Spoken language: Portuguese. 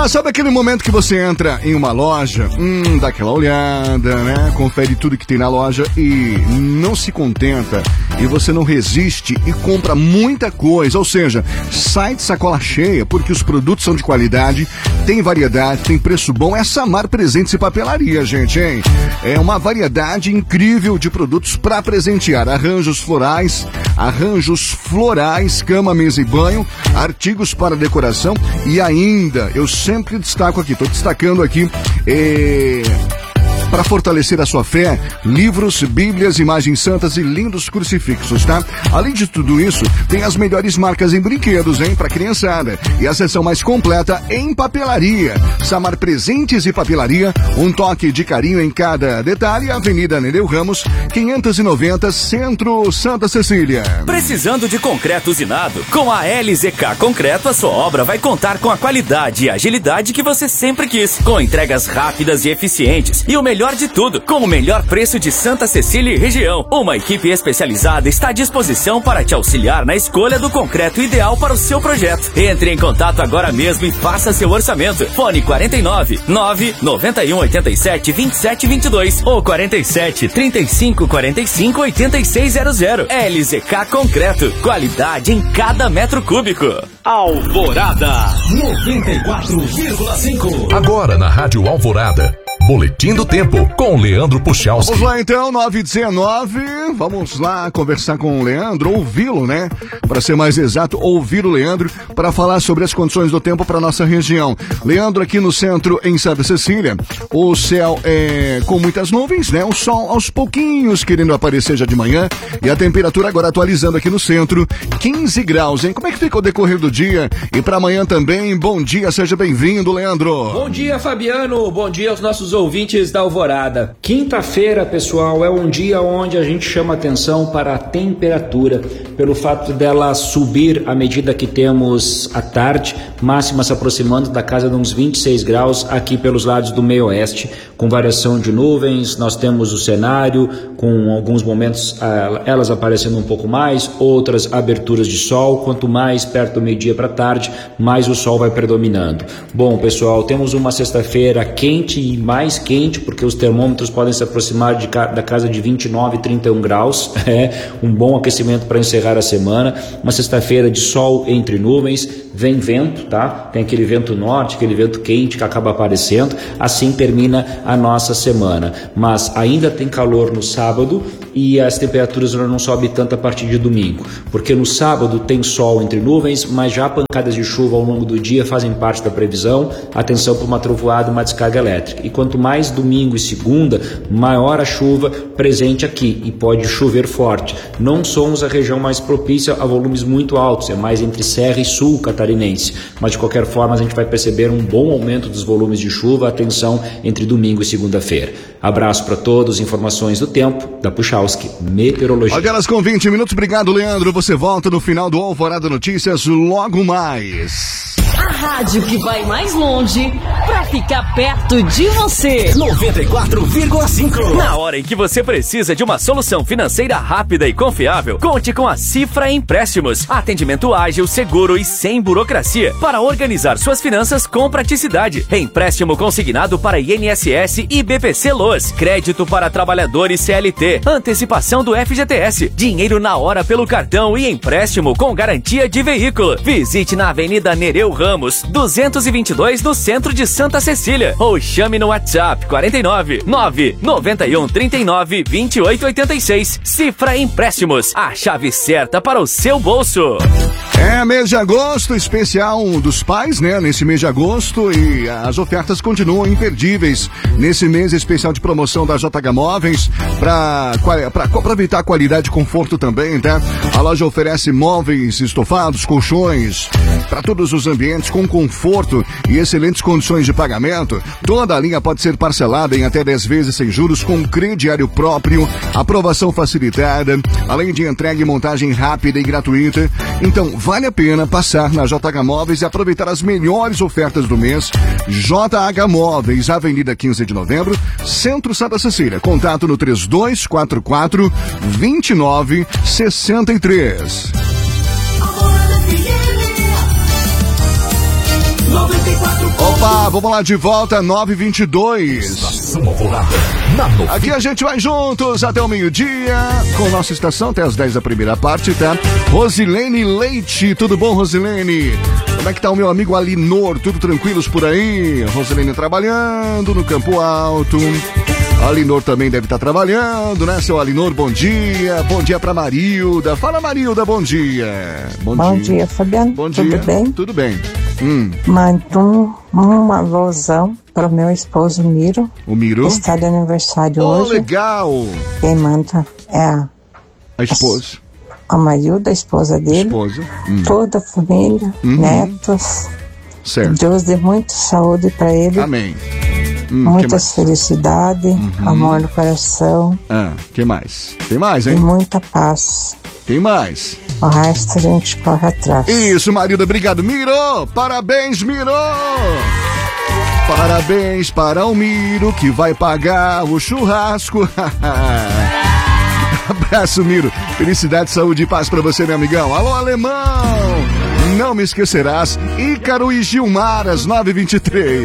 Ah, sabe aquele momento que você entra em uma loja, dá aquela olhada, né? Confere tudo que tem na loja e não se contenta e você não resiste e compra muita coisa, ou seja, sai de sacola cheia porque os produtos são de qualidade, tem variedade, tem preço bom. É Samar Presentes e Papelaria, gente, hein? É uma variedade incrível de produtos para presentear, arranjos florais, cama, mesa e banho, artigos para decoração e ainda, eu sempre destaco aqui, estou destacando aqui, para fortalecer a sua fé, livros, bíblias, imagens santas e lindos crucifixos, tá? Além de tudo isso, tem as melhores marcas em brinquedos, hein? Pra criançada. E a seção mais completa em papelaria. Samar Presentes e Papelaria, um toque de carinho em cada detalhe. Avenida Nereu Ramos, 590, Centro, Santa Cecília. Precisando de concreto usinado? Com a LZK Concreto, a sua obra vai contar com a qualidade e agilidade que você sempre quis. Com entregas rápidas e eficientes. E o melhor de tudo, com o melhor preço de Santa Cecília e região. Uma equipe especializada está à disposição para te auxiliar na escolha do concreto ideal para o seu projeto. Entre em contato agora mesmo e faça seu orçamento. Fone 49 991 87 27 22 ou 47 35 45 8600. LZK Concreto, qualidade em cada metro cúbico. Alvorada 94,5. Agora na Rádio Alvorada, Boletim do Tempo, com Leandro Puchalski. Vamos lá então, 9h19, vamos lá conversar com o Leandro, ouvi-lo, né? Para ser mais exato, ouvir o Leandro para falar sobre as condições do tempo para nossa região. Leandro, aqui no centro, em Santa Cecília, o céu é com muitas nuvens, né? O sol aos pouquinhos querendo aparecer já de manhã e a temperatura agora atualizando aqui no centro, 15 graus, hein? Como é que fica o decorrer do dia? E para amanhã também, bom dia, seja bem-vindo, Leandro. Bom dia, Fabiano, bom dia aos nossos ouvintes da Alvorada. Quinta-feira, pessoal, é um dia onde a gente chama atenção para a temperatura, pelo fato dela subir à medida que temos a tarde, máxima se aproximando da casa de uns 26 graus aqui pelos lados do meio oeste, com variação de nuvens. Nós temos o cenário com alguns momentos elas aparecendo um pouco mais, outras aberturas de sol. Quanto mais perto do meio-dia para tarde, mais o sol vai predominando. Bom, pessoal, temos uma sexta-feira quente e mais quente, porque os termômetros podem se aproximar da casa de 29 e 31 graus. É um bom aquecimento para encerrar a semana. Uma sexta-feira de sol entre nuvens, vem vento, tá? Tem aquele vento norte, aquele vento quente que acaba aparecendo. Assim termina a nossa semana. Mas ainda tem calor no sábado e as temperaturas não sobem tanto a partir de domingo, porque no sábado tem sol entre nuvens, mas já pancadas de chuva ao longo do dia fazem parte da previsão. Atenção para uma trovoada e uma descarga elétrica. E quanto mais domingo e segunda, maior a chuva presente aqui e pode chover forte. Não somos a região mais propícia a volumes muito altos, é mais entre Serra e Sul catarinense, mas de qualquer forma a gente vai perceber um bom aumento dos volumes de chuva. Atenção entre domingo e segunda-feira. Abraço para todos, informações do tempo da Puchalski Meteorologia. Aquelas com 20 minutos, obrigado, Leandro. Você volta no final do Alvorada Notícias logo mais. A rádio que vai mais longe pra ficar perto de você. 94,5. Na hora em que você precisa de uma solução financeira rápida e confiável, conte com a Cifra Empréstimos. Atendimento ágil, seguro e sem burocracia para organizar suas finanças com praticidade. Empréstimo consignado para INSS e BPC Loas. Crédito para trabalhadores CLT. Antecipação do FGTS. Dinheiro na hora pelo cartão e empréstimo com garantia de veículo. Visite na Avenida Nereu Ramos, 222, no centro de Santa Cecília. Ou chame no WhatsApp 49 991 39 28 86. Cifra Empréstimos, a chave certa para o seu bolso. É mês de agosto, especial dos pais, né? Nesse mês de agosto, e as ofertas continuam imperdíveis nesse mês especial de promoção da JH Móveis, para aproveitar a qualidade e conforto também, tá? A loja oferece móveis estofados, colchões, para todos os ambientes com conforto e excelentes condições de pagamento. Toda a linha pode ser parcelada em até 10 vezes sem juros, com crediário próprio, aprovação facilitada, além de entrega e montagem rápida e gratuita. Então, vale a pena passar na JH Móveis e aproveitar as melhores ofertas do mês. JH Móveis, Avenida 15 de Novembro, Centro Santa Cecília. Contato no 3244-2963. Opa, vamos lá de volta, 9h22. Estação Alvorada, na 90. Aqui a gente vai juntos até o meio-dia, com nossa estação, até as 10 da primeira parte, tá? Rosilene Leite, tudo bom, Rosilene? Como é que tá o meu amigo Alinor? Tudo tranquilos por aí? Rosilene trabalhando no Campo Alto. Alinor também deve estar trabalhando, né, seu Alinor? Bom dia. Bom dia pra Marilda. Fala, Marilda, bom dia. Bom dia, Fabiano. Bom dia. Tudo bem? Tudo bem. Mando uma alusão para o meu esposo Miro. O Miro? Que está de aniversário hoje. Legal. Quem manda é a esposa. A Marilda, a esposa dele. Esposa. Toda a família, netos. Certo. Deus dê muita saúde para ele. Amém. Muitas felicidades, amor no coração. Que mais? Tem mais, hein? E muita paz. Tem mais. O resto a gente corre atrás. Isso, Marilda, obrigado. Miro, parabéns, Miro. Parabéns para o Miro, que vai pagar o churrasco. Abraço, Miro. Felicidade, saúde e paz para você, meu amigão. Alô, alemão. Não me esquecerás. Ícaro e Gilmar, às 9h23.